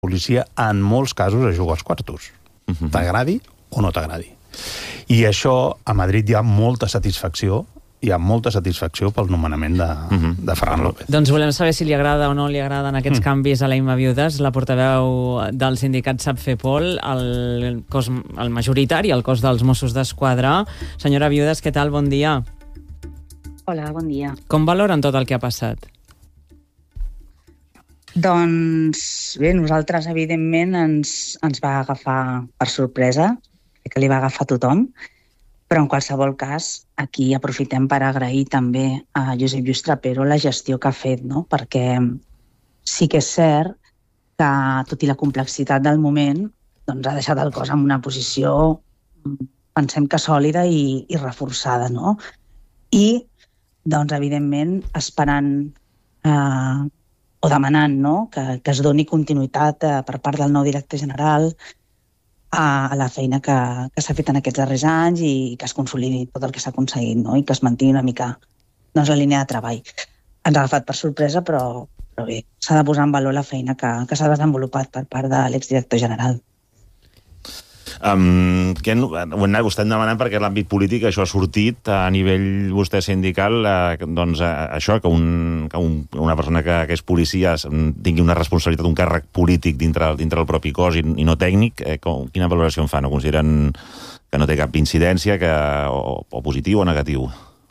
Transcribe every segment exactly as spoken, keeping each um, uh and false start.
policia en molts casos es juga als quartos. Uh-huh. T'agradi o no t'agradi. I això, a Madrid hi ha molta satisfacció, hi ha molta satisfacció pel nomenament de, uh-huh. de Ferran López. Doncs volem saber si li agrada o no li agraden aquests mm. canvis a la Imma Viudes, la portaveu del sindicat SAPFEPOL, el cos, el majoritari, el cos dels Mossos d'Esquadra. Senyora Viudes, què tal? Bon dia. Hola, bon dia. Com valoren tot el que ha passat? Doncs bé, nosaltres evidentment ens, ens va agafar per sorpresa, crec que li va agafar a tothom, però en qualsevol cas aquí aprofitem per agrair també a Josep Lluís Trapero la gestió que ha fet, no? Perquè sí que és cert que, tot i la complexitat del moment, doncs ha deixat el cos en una posició, pensem que sòlida i, i reforçada, no? I, doncs, evidentment, esperant eh, o demanant, no?, que, que es doni continuïtat eh, per part del nou director general a, a la feina que, que s'ha fet en aquests darrers anys i que es consolidi tot el que s'ha aconseguit, no?, i que es mantingui una mica, doncs, la línia de treball. Ens ha agafat per sorpresa, però, però bé, s'ha de posar en valor la feina que, que s'ha desenvolupat per part de l'exdirector general. Um, que ho ho estem demanant perquè en l'àmbit polític això ha sortit a nivell vostè sindical, eh, doncs eh, això, que, un, que un, una persona que, que és policia tingui una responsabilitat, un càrrec polític dintre, dintre del propi cos i, i no tècnic. Eh, com, quina valoració en fan? O consideren que no té cap incidència, que, o, o positiu o negatiu?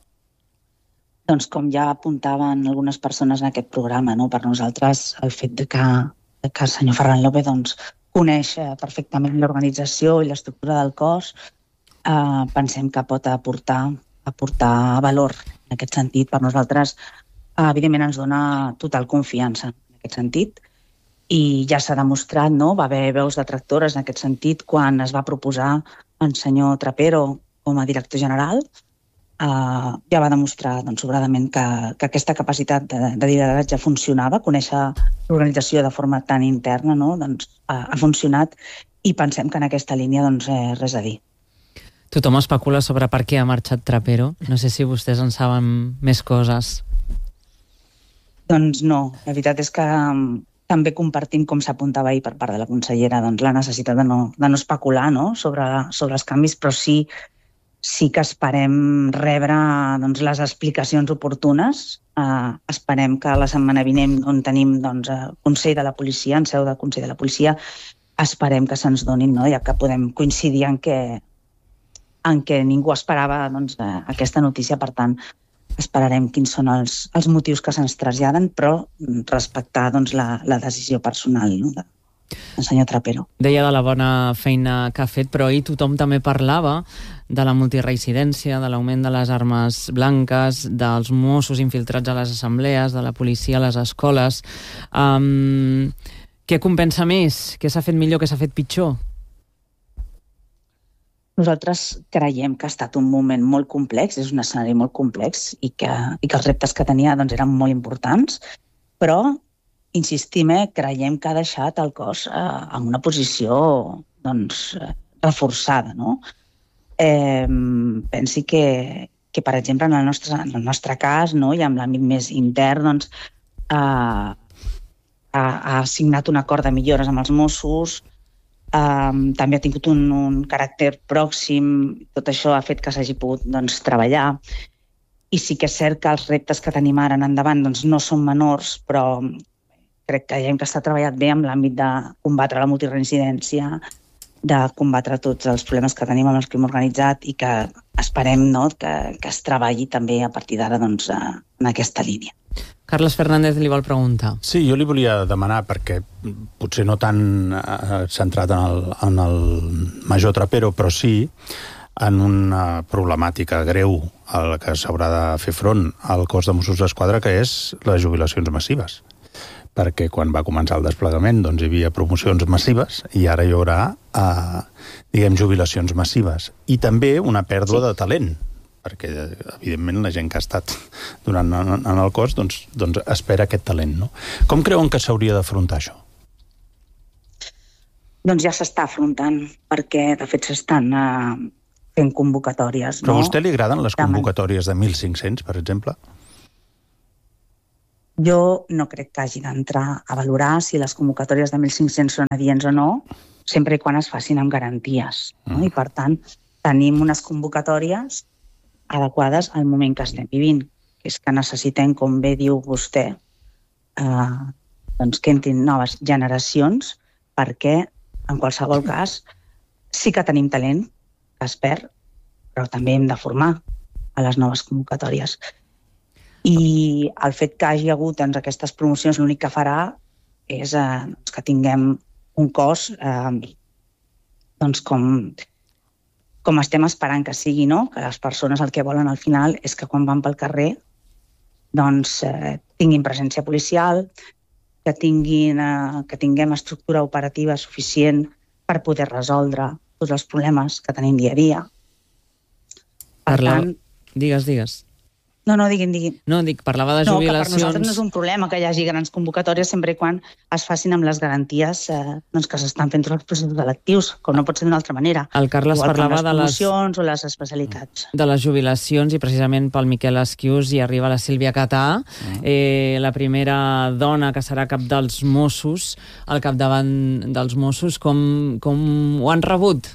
Doncs com ja apuntaven algunes persones en aquest programa, no? Per nosaltres el fet de que, de que el senyor Ferran López doncs, coneix perfectament l'organització i l'estructura del cos, eh, pensem que pot aportar, aportar valor en aquest sentit. Per nosaltres, eh, evidentment, ens dona total confiança en aquest sentit i ja s'ha demostrat, no? Va haver veus detractores en aquest sentit quan es va proposar el senyor Trapero com a director general. Uh, ja va demostrar doncs, sobradament que, que aquesta capacitat de, de lideratge funcionava, conèixer l'organització de forma tan interna, no? Doncs, uh, ha funcionat i pensem que en aquesta línia doncs, eh, res a dir. Tothom especula sobre per què ha marxat Trapero. No sé si vostès en saben més coses. Doncs no, la veritat és que um, també compartim, com s'apuntava ahir per part de la consellera, doncs, la necessitat de no, de no especular, no? Sobre, sobre els canvis, però sí sí que esperem rebre doncs, les explicacions oportunes. Uh, esperem que la setmana vinent, on tenim doncs, el Consell de la Policia, en seu del Consell de la Policia, esperem que se'ns donin, no? Ja que podem coincidir en què, en què ningú esperava doncs, aquesta notícia. Per tant, esperarem quins són els, els motius que se'ns traslladen, però respectar doncs, la, la decisió personal, no? de, el senyor Trapero. Deia de la bona feina que ha fet, però ahir tothom també parlava de la multireincidència, de l'augment de les armes blanques, dels Mossos infiltrats a les assemblees, de la policia a les escoles. Um, què compensa més? Què s'ha fet millor, què s'ha fet pitjor? Nosaltres creiem que ha estat un moment molt complex, és un escenari molt complex i que, i que els reptes que tenia doncs, eren molt importants, però insistim, eh, creiem que ha deixat el cos eh, en una posició doncs, reforçada, no? Eh, pensi que, que, per exemple, en el nostre, en el nostre cas, no, i amb l'àmbit més intern, doncs, eh, ha, ha signat un acord de millores amb els Mossos, eh, també ha tingut un, un caràcter pròxim, tot això ha fet que s'hagi pogut doncs, treballar. I sí que és cert que els reptes que tenim ara en endavant doncs, no són menors, però crec que ja hem que estar treballat bé amb l'àmbit de combatre la multireincidència, de combatre tots els problemes que tenim amb el crim organitzat i que esperem no, que, que es treballi també a partir d'ara doncs, en aquesta línia. Carles Fernández li vol preguntar. Sí, jo li volia demanar, perquè potser no tan eh, centrat en el, en el major Trapero, però sí en una problemàtica greu a la que s'haurà de fer front al cos de Mossos d'Esquadra, que és les jubilacions massives. Perquè quan va començar el desplegament doncs, hi havia promocions massives i ara hi haurà eh, diguem, jubilacions massives. I també una pèrdua sí. de talent, perquè evidentment la gent que ha estat durant en el cos doncs, doncs espera aquest talent. No? Com creuen que s'hauria d'afrontar això? Doncs ja s'està afrontant, perquè de fet s'estan eh, fent convocatòries. Però no? a vostè li agraden les convocatòries de mil cinc-cents, per exemple? Jo no crec que hagi d'entrar a valorar si les convocatòries de mil cinc-cents són adients o no, sempre i quan es facin amb garanties. No? I, per tant, tenim unes convocatòries adequades al moment que estem vivint, que és que necessitem, com bé diu vostè, eh, doncs que entrin noves generacions, perquè, en qualsevol cas, sí que tenim talent que es perd, però també hem de formar a les noves convocatòries. I el fet que hagi hagut doncs, aquestes promocions l'únic que farà és eh, doncs, que tinguem un cos eh, doncs com, com estem esperant que sigui, no? Que les persones el que volen al final és que quan van pel carrer doncs, eh, tinguin presència policial, que, tinguin, eh, que tinguem estructura operativa suficient per poder resoldre tots els problemes que tenim dia a dia. Per Parla... tant... Digues, digues. No, no, diguin, diguin. No, dic, parlava de No, jubilacions... que per nosaltres no és un problema que hi hagi grans convocatòries sempre i quan es facin amb les garanties eh, doncs que s'estan fent tots els processos electius, com no pot ser d'una altra manera. El Carles Igual parlava les de les... promocions o les especialitats. de les jubilacions i precisament pel Miquel Esquius hi arriba la Sílvia Catà, eh, la primera dona que serà cap dels Mossos, al capdavant dels Mossos. Com, com ho han rebut?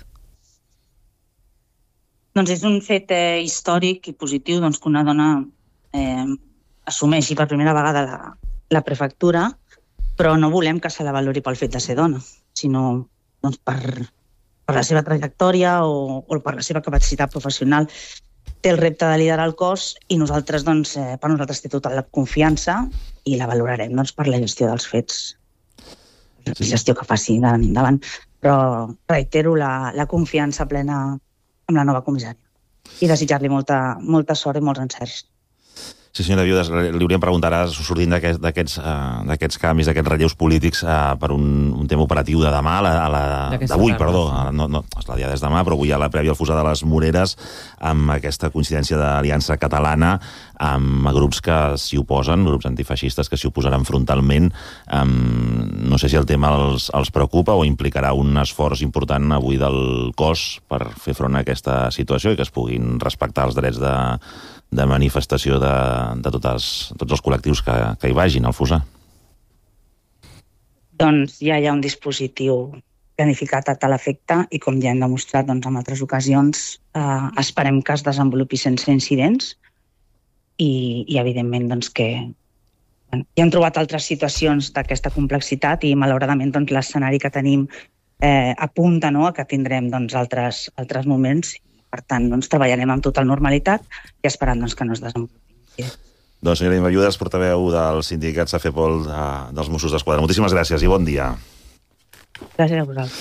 Doncs és un fet eh, històric i positiu doncs, que una dona eh, assumeixi per primera vegada la, la prefectura, però no volem que se la valori pel fet de ser dona, sinó doncs, per, per la seva trajectòria o, o per la seva capacitat professional. Té el repte de liderar el cos i nosaltres, doncs, eh, per nosaltres té tota la confiança i la valorarem doncs, per la gestió dels fets, la gestió que faci endavant. Però reitero la, la confiança plena amb la nova comissària i desitjar-li molta, molta sort i molts encerts. Sí, senyora Viudes, li hauríem preguntat ara, sortint d'aquests uh, canvis, d'aquests relleus polítics, uh, per un, un tema operatiu de demà, a la, a la, d'avui, perdó, a, no, no, la dia des de demà, però avui a la prèvia al Fossar de les Moreres, amb aquesta coincidència d'Aliança Catalana, amb grups que s'hi oposen, grups antifeixistes que s'hi oposaran frontalment. Um, no sé si el tema els, els preocupa o implicarà un esforç important avui del cos per fer front a aquesta situació i que es puguin respectar els drets de de manifestació de, de totes, tots els col·lectius que, que hi vagin al Fossar? Doncs ja hi ha un dispositiu planificat a tal efecte i, com ja hem demostrat doncs, en altres ocasions, eh, esperem que es desenvolupi sense incidents i, i evidentment, doncs, que bueno, ja hem trobat altres situacions d'aquesta complexitat i, malauradament, doncs, l'escenari que tenim eh, apunta, no?, a que tindrem doncs, altres, altres moments. Per tant, doncs, treballarem amb total normalitat i esperant doncs, que no es desenvolupi. Doncs, senyora Imma Viudes, portaveu del sindicat SAFEPOL de, dels Mossos d'Esquadra. Moltíssimes gràcies i bon dia. Gràcies a vosaltres.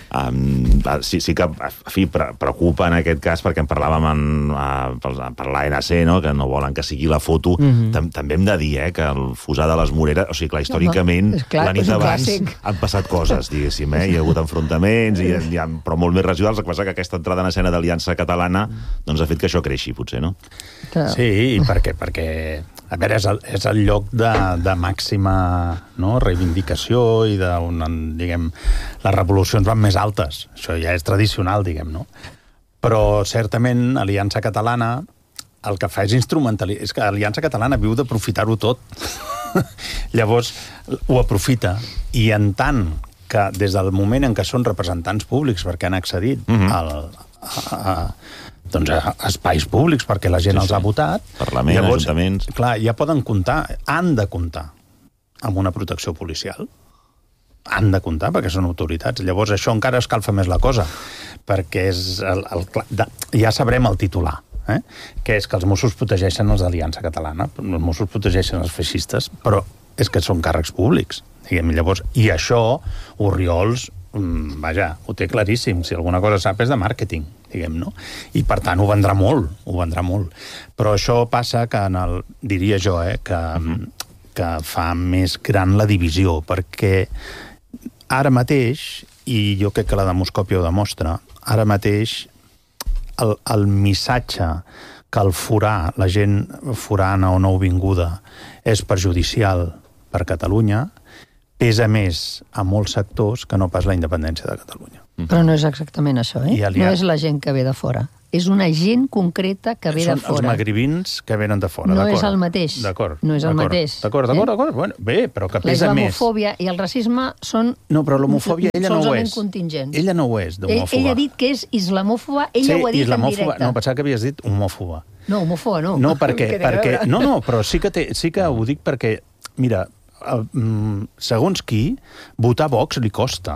Um, sí, sí que, a fi, preocupa en aquest cas, perquè en parlàvem en, uh, per, per l'A N C, no?, que no volen que sigui la foto. Mm-hmm. Tam També hem de dir eh, que el Fossar de les Moreres, o sigui, clar, històricament, no, no, clar, la nit abans han passat coses, diguéssim, eh? Hi ha hagut enfrontaments, i, i, però molt més residuals. El que passa que aquesta entrada en escena d'Aliança Catalana doncs, ha fet que això creixi, potser, no? Sí, i per què? Perquè, a veure, és el, és el lloc de, de màxima, no?, reivindicació i de, on, diguem, les revolucions van més altes. Això ja és tradicional, diguem, no? Però, certament, Aliança Catalana el que fa és instrumentalitzar. És que Aliança Catalana viu d'aprofitar-ho tot. Llavors, ho aprofita. I en tant que, des del moment en què són representants públics, perquè han accedit mm-hmm. al, a, a, doncs a espais públics, perquè la gent sí, els sí. ha votat... Parlament, llavors, ajuntaments... Clar, ja poden comptar, han de comptar amb una protecció policial. Han de comptar, perquè són autoritats. Llavors això encara escalfa més la cosa, perquè és el, el, de, ja sabrem el titular, eh? Que és que els Mossos protegeixen els d'Aliança Catalana, els Mossos protegeixen els feixistes, però és que són càrrecs públics, diguem. Llavors, i això, Oriols, mm, vaja, ho té claríssim, si alguna cosa sap és de màrqueting, diguem, no? I per tant ho vendrà molt, ho vendrà molt. Però això passa que en el, diria jo, eh, que, uh-huh. que fa més gran la divisió, perquè ara mateix, i jo crec que la demoscòpia ho demostra, ara mateix el, el missatge que el forar, la gent forana o nouvinguda, és perjudicial per Catalunya, pesa més a molts sectors que no pas la independència de Catalunya. Però no és exactament això, eh? No és la gent que ve de fora. és una gent concreta que ve de fora. Són els magribins que venen de fora, no d'acord. No és el mateix. D'acord. No és el d'acord, mateix. D'acord, d'acord, eh? d'acord. Bueno, bé, però que pesa més. La islamofòbia i el racisme són... No, però l'homofòbia ella no ho és. Contingents. Ella no ho és, d'homòfoba. Ell, ell ha dit que és islamòfoba, ella sí, ho ha dit islamòfoba. en directe. No, pensava que havies dit homòfoba. No, homòfoba no. No, perquè... perquè no, no, però sí que, té, sí que ho dic perquè, mira, segons qui, votar Vox li costa.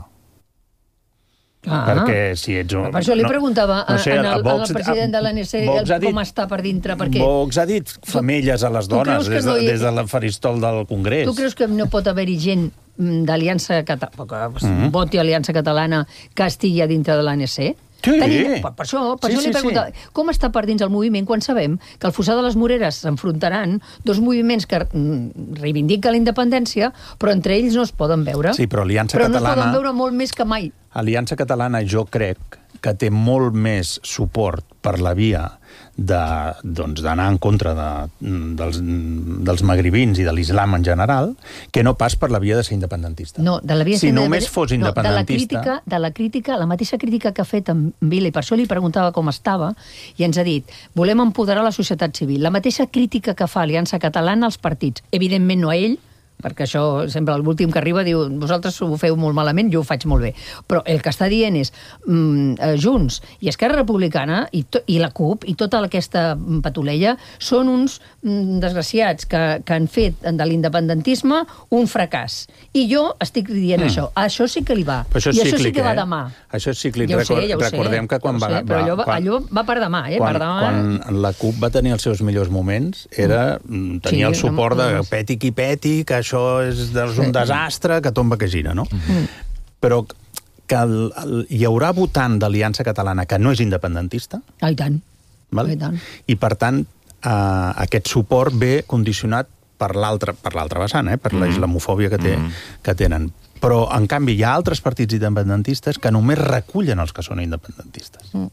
Ah, perquè si ets un... Per això li preguntava no, no sé, en el, Vox, el president de l'A N C Vox dit, com està per dintre. Perquè... Vox ha dit femelles a les dones des, de, hi... des del faristol del Congrés. Tu creus que no pot haver-hi gent d'Aliança Catalana, que mm-hmm. voti Aliança Catalana, que estigui a dintre de l'A N C? Sí. Tenim, per, per això, per sí, això li sí, preguntava, sí. com està per dins el moviment quan sabem que al Fossar de les Moreres s'enfrontaran dos moviments que reivindiquen la independència, però entre ells no es poden veure. Sí, però Aliança però Catalana... no es poden veure molt més que mai. Aliança Catalana jo crec que té molt més suport per la via de, doncs, d'anar en contra de, dels, dels magribins i de l'islam en general, que no pas per la via de ser independentista. No, de la via si només fos independentista... No, de, la crítica, de la crítica, la mateixa crítica que ha fet en Vila, i per això li preguntava com estava, i ens ha dit, volem empoderar la societat civil. La mateixa crítica que fa Aliança Catalana als partits. Evidentment no a ell, perquè això sempre l'últim que arriba diu vosaltres ho feu molt malament, jo ho faig molt bé. Però el que està dient és mm, Junts i Esquerra Republicana i, to, i la CUP i tota aquesta patulella són uns mm, desgraciats que, que han fet de l'independentisme un fracàs. I jo estic dient mm. això. Això sí que li va. Això I cíclic, això sí que va eh? demà. Això és cíclic. Ja ho sé, ja ho Recordem sé, que quan ja va... Sé, però allò, quan, allò va per demà, eh? Quan, per demà. quan la CUP va tenir els seus millors moments, era, tenia sí, el suport no, no, de peti qui peti, que això és, és un desastre, que tomba que gira, no? Mm. Però que el, el, hi haurà votant d'Aliança Catalana que no és independentista. Ah, i tant. Val? I tant. I, per tant, eh, aquest suport ve condicionat per l'altra per l'altra vessant, eh? per mm. la islamofòbia que, té, mm. que tenen. Però, en canvi, hi ha altres partits independentistes que només recullen els que són independentistes. Mm.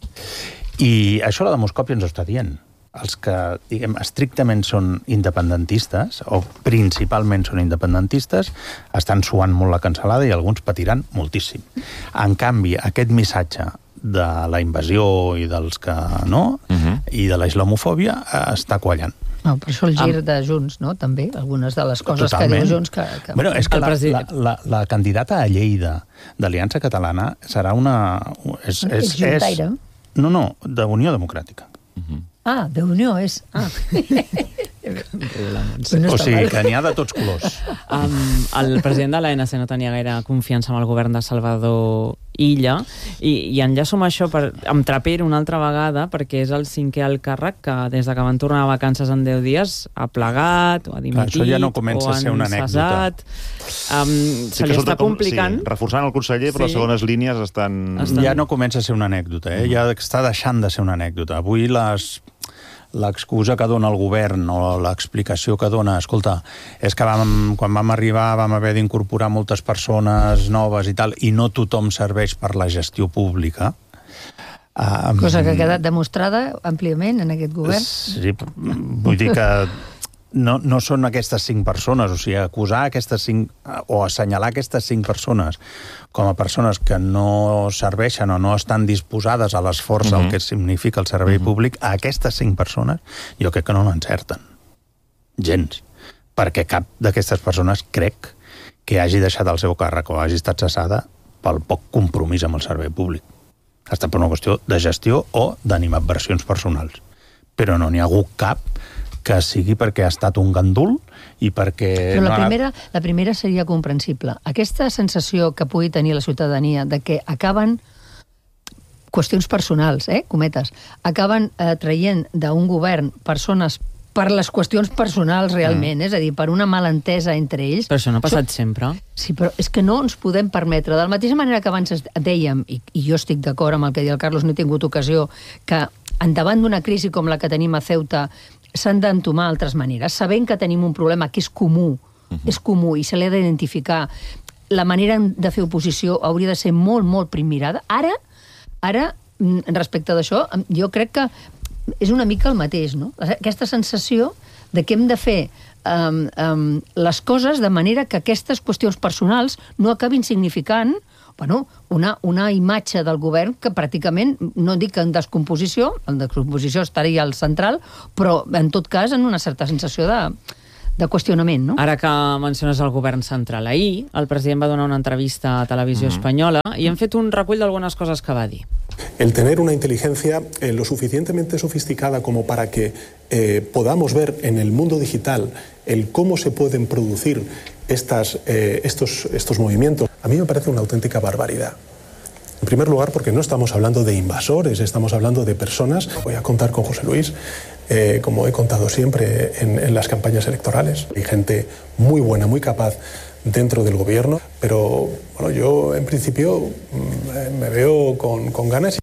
I això la demoscòpia ens ho està dient. Els que, diguem, estrictament són independentistes, o principalment són independentistes, estan suant molt la cansalada i alguns patiran moltíssim. En canvi, aquest missatge de la invasió i dels que no, uh-huh. i de la islamofòbia, està quallant. No, per això el gir de Junts, no?, també, algunes de les coses Totalment. que diu Junts que... que... Bueno, és que la, la, la, la candidata a Lleida d'Aliança Catalana serà una... És, és, és, és, no, no, d'Unió Democràtica. Uh-huh. Ah, de Unió és... Ah. no o sigui, que n'hi ha de tots colors. Um, el president de l'A N C no tenia gaire confiança amb el govern de Salvador Illa, i, i enllaço amb això per, amb Trapero una altra vegada, perquè és el cinquè alt càrrec que des de que van tornar a vacances en deu dies ha plegat, o ha dimitit, això ja no comença a ser una anècdota. Um, se li està complicant. Sí, reforçant el conseller, però sí. les segones línies estan... estan... Ja no comença a ser una anècdota, eh? ja està deixant de ser una anècdota. Avui les... l'excusa que dona el govern o l'explicació que dona, escolta, és que vam, quan vam arribar vam haver d'incorporar moltes persones noves i tal, i no tothom serveix per la gestió pública. Um, Cosa que ha quedat demostrada àmpliament en aquest govern. Sí, vull dir que no, no són aquestes cinc persones, o sigui, acusar aquestes cinc, o assenyalar aquestes cinc persones com a persones que no serveixen o no estan disposades a l'esforç uh-huh. al que significa el servei uh-huh. públic, a aquestes cinc persones, jo crec que no l'encerten. Gens. Perquè cap d'aquestes persones crec que hagi deixat el seu càrrec o hagi estat cessada pel poc compromís amb el servei públic. Ha estat per una qüestió de gestió o d'animadversions personals. Però no n'hi ha hagut cap que sigui perquè ha estat un gandul i perquè... Però la primera, la primera seria comprensible. Aquesta sensació que pugui tenir la ciutadania de que acaben qüestions personals, eh, cometes, acaben eh, traient d'un govern persones per les qüestions personals realment, mm. és a dir, per una malentesa entre ells... Però això no ha passat so... sempre. Sí, però és que no ens podem permetre. De la mateixa manera que abans dèiem, i, i jo estic d'acord amb el que deia el Carlos, no he tingut ocasió, que endavant d'una crisi com la que tenim a Ceuta s'han d'entomar altres maneres, sabent que tenim un problema que és comú, uh-huh. és comú i se l'ha d'identificar. La manera de fer oposició hauria de ser molt, molt primmirada. Ara, ara, respecte d'això, jo crec que és una mica el mateix, no? Aquesta sensació de que hem de fer um, um, les coses de manera que aquestes qüestions personals no acabin significant bueno, una, una imatge del govern que pràcticament, no dic en descomposició, en descomposició estaria al central, però en tot cas en una certa sensació de, de qüestionament, no? Ara que menciones el govern central, ahir el president va donar una entrevista a Televisió mm-hmm. Espanyola i hem fet un recull d'algunes coses que va dir. El tener una inteligencia eh, lo suficientemente sofisticada como para que eh, podamos ver en el mundo digital el cómo se pueden producir estas, eh, estos, estos movimientos, a mí me parece una auténtica barbaridad. En primer lugar, porque no estamos hablando de invasores, estamos hablando de personas. Voy a contar con José Luis, eh, como he contado siempre en, en las campañas electorales. Hay gente muy buena, muy capaz dentro del gobierno, pero bueno, yo en principio me veo con, con ganas.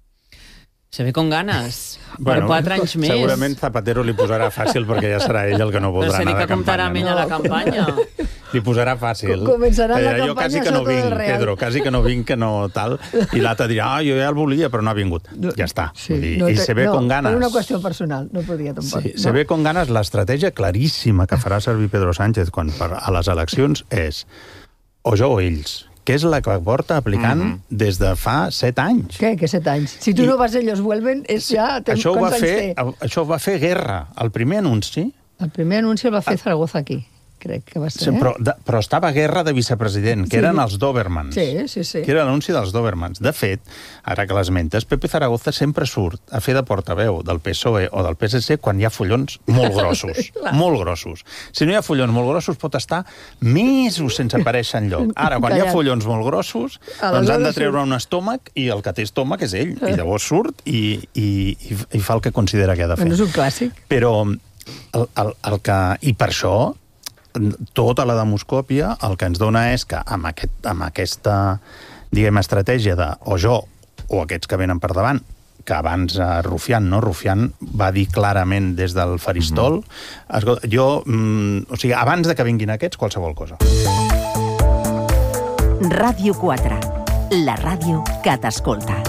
Se ve con ganes. Bueno, per quatre anys més. Segurament Zapatero li posarà fàcil perquè ja serà ell el que no voldrà anar de campanya. No sé ni que comptarà amb ell a la campanya. Li posarà fàcil. Començarà la eh, campanya jo quasi que no sota vinc, del Real. Pedro, quasi que no vinc, que no tal. I l'altre dirà, ah, jo ja el volia, però no ha vingut. No, ja està. Sí, dir, no, I se ve no, con ganes. Per una qüestió personal, no podia tampoc. Sí, no. se ve con ganes l'estratègia claríssima que farà servir Pedro Sánchez quan per a les eleccions és o jo o ells, que és la que porta aplicant mm-hmm. des de fa set anys. Què? Que set anys? Si tu I... no vas, ells vuelven, és ja... Això ho, va fer, això ho va fer Guerra, el primer anunci. El primer anunci el va fer Zaragoza aquí, crec que va ser. Sí, però, de, però estava Guerra de vicepresident, que sí. eren els Dobermans. Sí, sí, sí. Que era l'anunci dels Dobermans. De fet, ara que l'esmentes, Pepe Zaragoza sempre surt a fer de portaveu del P S O E o del P S C quan hi ha follons molt grossos. molt grossos. Si no hi ha follons molt grossos, pot estar mesos sense aparèixer enlloc. Ara, quan hi ha follons molt grossos, doncs han de treure un estómac i el que té estómac és ell. I llavors surt i, i, i, i fa el que considera que ha de fer. Bueno, és un clàssic. Però el, el, el que... I per això tota la demoscòpia el que ens dona és que amb, aquest, amb aquesta, diguem, estratègia de o jo o aquests que venen per davant, que abans uh, Rufián, no? Rufián va dir clarament des del faristol, mm-hmm. escolta, jo, mm, o sigui, abans de que vinguin aquests, qualsevol cosa. Ràdio quatre, la ràdio que t'escolta.